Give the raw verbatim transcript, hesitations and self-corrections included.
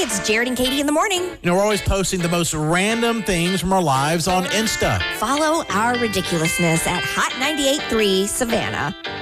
It's Jared and Katie in the morning. You know, we're always posting the most random things from our lives on Insta. Follow our ridiculousness at Hot ninety-eight point three Savannah.